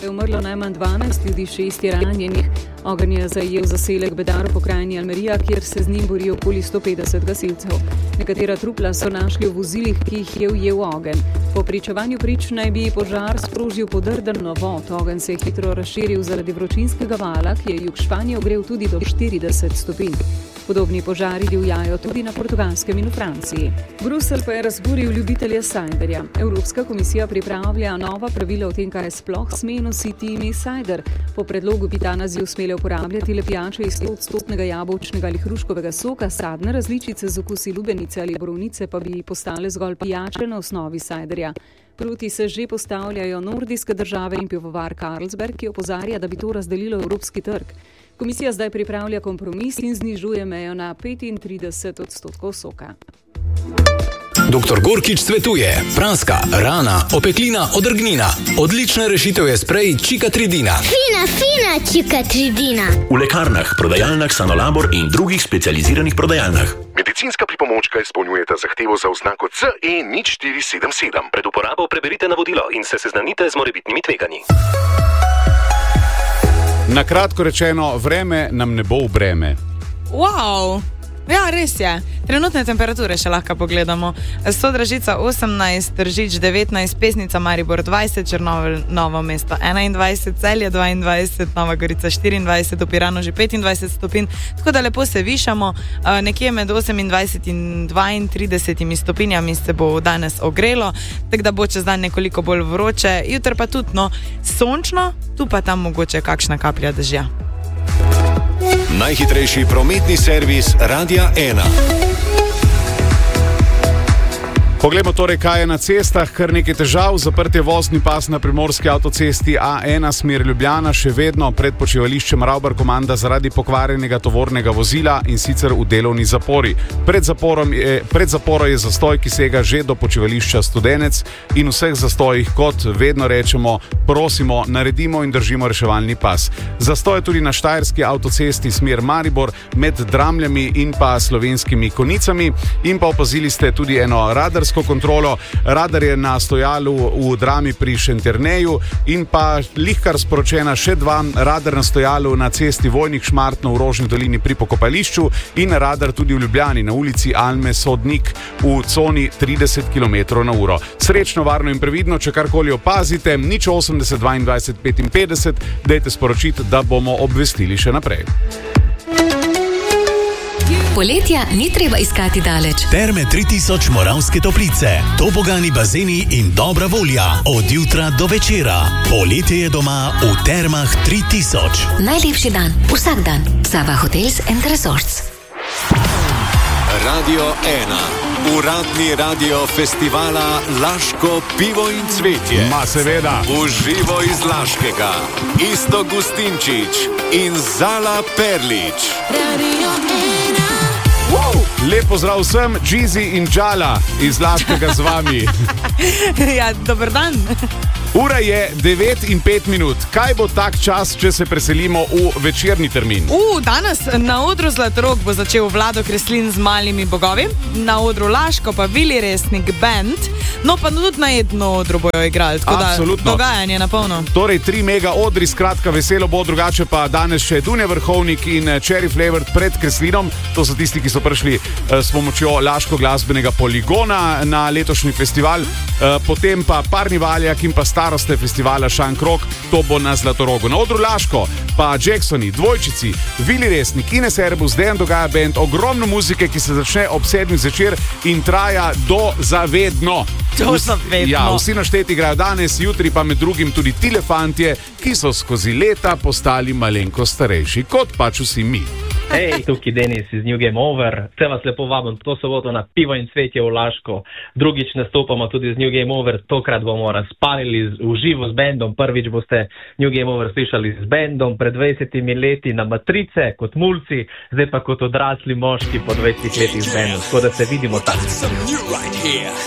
Je umrlo najmanj 12 ljudi, 6 je ranjenih. Ogenj je zajel zaselek Bedar v pokrajini Almerija, kjer se z njim bori okoli 150 gasilcev. Nekatera trupla so našli v vozilih, ki jih je ujel ogenj. Po pričevanju prič naj bi požar sprožil podrden vod. Ogenj se je hitro razširil zaradi vročinskega vala, ki je jug Španije ogrel tudi do 40 stopinj. Podobni požari divjajo tudi na Portugalskem in v Franciji. Bruselj pa je razburil ljubitelje sajderja. Evropska komisija pripravlja nova pravila o tem, kaj sploh sme nositi ime sajder. Po predlogu bi ta naziv smele uporabljati le pijače iz 100% jabolčnega ali hruškovega soka, sadne različice z okusi lubenice ali borovnice pa bi postale zgolj pijače na osnovi sajderja. Proti se že postavljajo nordijske države in pivovar Carlsberg, ki opozarja, da bi to razdelilo evropski trg. Komisija zdaj pripravlja kompromis in znižuje mejo na 35% soka. Dr. Gorkič svetuje: praska, rana, opeklina, odrgnina. Odlična rešitev je sprej Čikatridina. Fina Čikatridina. V lekarnah, prodajalnah Sanolabor in drugih specializiranih prodajalnah. Medicinska pripomočka izpolnjujeta zahtevo za oznako CE0477. Pred uporabo preberite navodilo in se seznanite z morebitnimi tveganji. Na kratko rečeno, vreme nam ne bo v breme. Wow! Ja, res je. Trenutne temperature še lahko pogledamo. Sodražica 18, Tržič 19, Pesnica Maribor 20, Črnomelj Novo mesto 21, Celje 22, Nova Gorica 24, v Piranu že 25 stopinj, tako da lepo se višamo. Nekje med 28 in 32 stopinjami se bo danes ogrelo, tako da bo čez dan nekoliko bolj vroče, jutri pa tudi sončno, tu pa tam mogoče kakšna kaplja dežja. Najhitrejši prometni servis Radia 1. Poglejmo torej, kaj je na cestah. Kar nekaj težav. Zaprt je vozni pas na primorski avtocesti A1 smer Ljubljana, še vedno pred počivališčem Ravbar komanda zaradi pokvarjenega tovornega vozila in sicer v delovni zapori. Pred zaporo je zastoj, ki sega že do počivališča Studenec, in vseh zastojih, kot vedno rečemo, prosimo, naredimo in držimo reševalni pas. Zastoj je tudi na štajerski avtocesti smer Maribor med Dramljami in pa Slovenskimi Konicami, in pa opazili ste tudi eno radarsko kontrolo. Radar je na stojalu v Drami pri Šentjerneju in pa lihkar sporočena še dva, radar na stojalu na cesti Vojnik Šmartno v Rožni dolini pri Pokopališču in radar tudi v Ljubljani na ulici Alme Sodnik v coni 30 km/h. Srečno, varno in previdno, če karkoli opazite, 080 22 55, dajte sporočiti, da bomo obvestili še naprej. Poletja ni treba iskati daleč. Terme 3000 Moravske Toplice. Tobogani bazeni in dobra volja. Od jutra do večera. Poletje je doma v Termah 3000. Najlepši dan, vsak dan. Sava Hotels and Resorts. Radio 1. Uradni radio festivala Laško pivo in cvetje. Ma seveda. V živo iz Laškega. Isto Gustinčič in Zala Perlič. Radio 1. Lep pozdrav vsem, Džizi in Džala iz Laškega z vami. Ja, dober dan. Ura je 9 in 5 minut. Kaj bo tak čas, če se preselimo v večerni termin? Danes na odru Zlatorog bo začel Vlado Kreslin z Malimi bogovi, na odru Laško pa Vili Resnik band, no pa tudi na jedno odru bojo igrali, tako absolutno. Da dogajanje na polno. Torej 3 mega odri, skratka veselo bo, drugače pa danes še Dunja Vrhovnik in Cherry Flavored pred Kreslinom. To so tisti, ki so prišli s pomočjo Laško glasbenega poligona na letošnji festival, potem pa Parni Valjak in pa staroste festivala Šankrok, to bo na Zlatorogu. Na odru Laško pa Jacksoni, Dvojčici, Vili Resnik, Ines Erbus, Dejan Dogaja band, ogromno muzike, ki se začne ob 7 zvečer in traja do zavedno. Ja, vsi našteti igrajo danes, jutri pa med drugim tudi ti fantje, ki so skozi leta postali malenko starejši, kot pač vsi mi. Hej, tukaj Denis iz New Game Over. Vse vas lepo vabim to soboto na pivo in cvetje v Laško. Drugič nastopamo tudi z New Game Over. Tokrat bomo razpalili v živo z bendom. Prvič boste New Game Over slišali z bendom pred 20 leti na Matrice kot mulci, zdaj pa kot odrasli moški po 20 letih z bendom. Tako da se vidimo tam.